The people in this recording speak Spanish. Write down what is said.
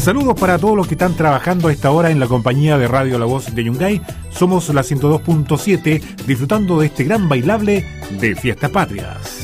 Saludos para todos los que están trabajando a esta hora en la compañía de Radio La Voz de Yungay. Somos la 102.7, disfrutando de este gran bailable de Fiestas Patrias.